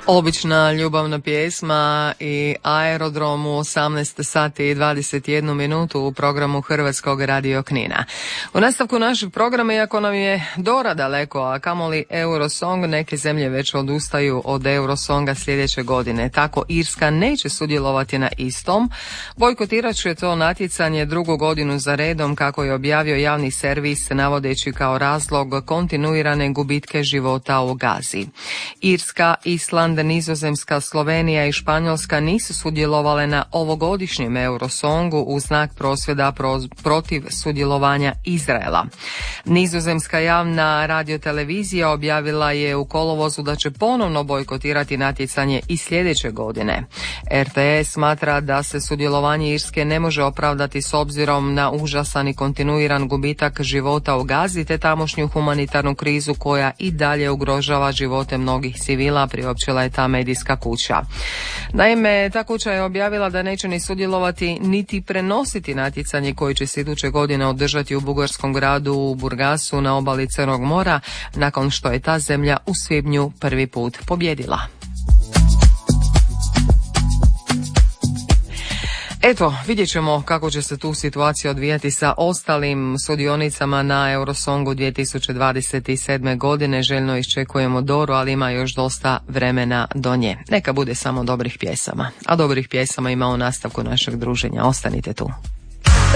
Obična ljubavna pjesma i Aerodrom u 18 sati i 21 minutu u programu Hrvatskog radio Knina. U nastavku našeg programa, iako nam je Dora daleko, a kamoli Eurosong, neke zemlje već odustaju od Eurosonga sljedeće godine. Tako Irska neće sudjelovati na istom. Bojkotirat će to natjecanje drugu godinu za redom, kako je objavio javni servis, navodeći kao razlog kontinuirane gubitke života u Gazi. Irska, Island, Nizozemska, Slovenija i Španjolska nisu sudjelovale na ovogodišnjem Eurosongu u znak prosvjeda protiv sudjelovanja Izraela. Nizozemska javna radiotelevizija objavila je u kolovozu da će ponovno bojkotirati natjecanje i sljedeće godine. RTS smatra da se sudjelovanje Irske ne može opravdati s obzirom na užasan i kontinuiran gubitak života u Gazi te tamošnju humanitarnu krizu koja i dalje ugrožava živote mnogih civila, priopćila je ta medijska kuća. Naime, ta kuća je objavila da neće ni sudjelovati niti prenositi natjecanje koje će se iduće godine održati u bugarskom gradu Burgasu na obali Crnog mora, nakon što je ta zemlja u svibnju prvi put pobjedila. Eto, vidjet ćemo kako će se tu situacija odvijati sa ostalim sudionicama na Eurosongu 2027. godine. Željno iščekujemo Doru, ali ima još dosta vremena do nje. Neka bude samo dobrih pjesama. A dobrih pjesama ima u nastavku našeg druženja. Ostanite tu.